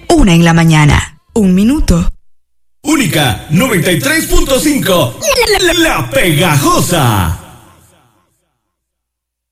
1 en la mañana. 1 minuto. Única 93.5. La Pegajosa.